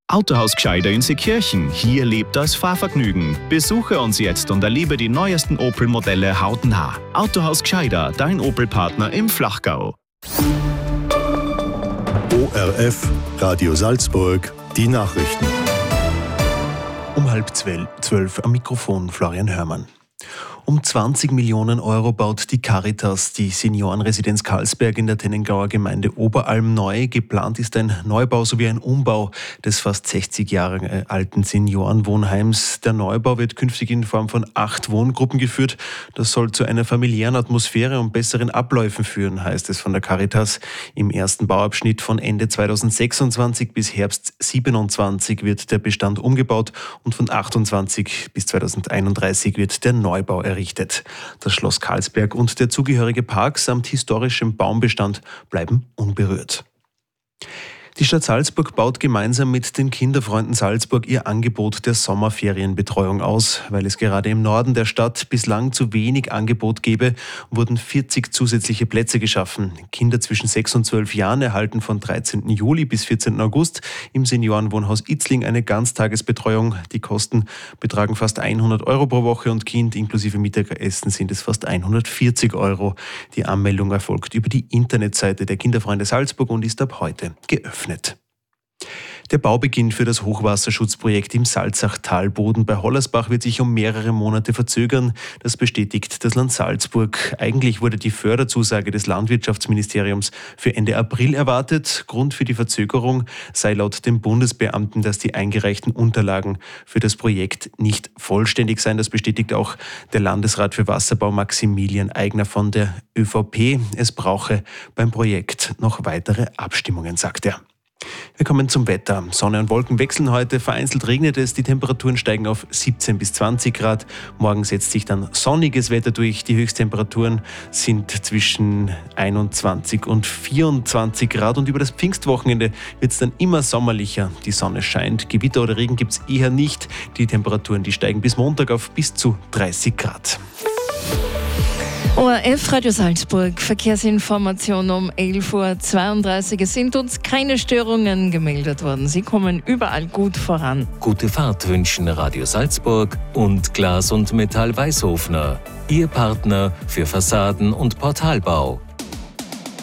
Autohaus Gscheider in Seekirchen. Hier lebt das Fahrvergnügen. Besuche uns jetzt und erlebe die neuesten Opel-Modelle hautnah. Autohaus Gscheider, dein Opel-Partner im Flachgau. ORF, Radio Salzburg, die Nachrichten. Um 11:30 am Mikrofon Florian Hörmann. Um 20 Millionen Euro baut die Caritas die Seniorenresidenz Karlsberg in der Tennengauer Gemeinde Oberalm neu. Geplant ist ein Neubau sowie ein Umbau des fast 60 Jahre alten Seniorenwohnheims. Der Neubau wird künftig in Form von 8 Wohngruppen geführt. Das soll zu einer familiären Atmosphäre und besseren Abläufen führen, heißt es von der Caritas. Im ersten Bauabschnitt von Ende 2026 bis Herbst 27 wird der Bestand umgebaut und von 28 bis 2031 wird der Neubau errichtet. Das Schloss Karlsberg und der zugehörige Park samt historischem Baumbestand bleiben unberührt. Die Stadt Salzburg baut gemeinsam mit den Kinderfreunden Salzburg ihr Angebot der Sommerferienbetreuung aus. Weil es gerade im Norden der Stadt bislang zu wenig Angebot gäbe, wurden 40 zusätzliche Plätze geschaffen. Kinder zwischen 6 und 12 Jahren erhalten von 13. Juli bis 14. August im Seniorenwohnhaus Itzling eine Ganztagesbetreuung. Die Kosten betragen fast 100 Euro pro Woche und Kind inklusive Mittagessen sind es fast 140 Euro. Die Anmeldung erfolgt über die Internetseite der Kinderfreunde Salzburg und ist ab heute geöffnet. Der Baubeginn für das Hochwasserschutzprojekt im Salzachtalboden bei Hollersbach wird sich um mehrere Monate verzögern. Das bestätigt das Land Salzburg. Eigentlich wurde die Förderzusage des Landwirtschaftsministeriums für Ende April erwartet. Grund für die Verzögerung sei laut dem Bundesbeamten, dass die eingereichten Unterlagen für das Projekt nicht vollständig seien. Das bestätigt auch der Landesrat für Wasserbau Maximilian Eigner von der ÖVP. Es brauche beim Projekt noch weitere Abstimmungen, sagt er. Wir kommen zum Wetter. Sonne und Wolken wechseln heute, vereinzelt regnet es, die Temperaturen steigen auf 17 bis 20 Grad. Morgen setzt sich dann sonniges Wetter durch. Die Höchsttemperaturen sind zwischen 21 und 24 Grad und über das Pfingstwochenende wird es dann immer sommerlicher. Die Sonne scheint, Gewitter oder Regen gibt es eher nicht. Die Temperaturen, die steigen bis Montag auf bis zu 30 Grad. ORF Radio Salzburg, Verkehrsinformation um 11:32 Uhr. Es sind uns keine Störungen gemeldet worden. Sie kommen überall gut voran. Gute Fahrt wünschen Radio Salzburg und Glas und Metall Weißhofner. Ihr Partner für Fassaden- und Portalbau.